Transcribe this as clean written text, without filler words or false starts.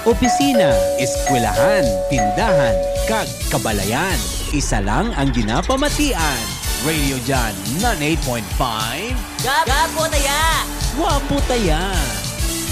opisina, eskwelahan, tindahan, kag kabalayan. Isa lang ang ginapamatian. Radio Jan 98.5. Gapo taya! Wapo taya!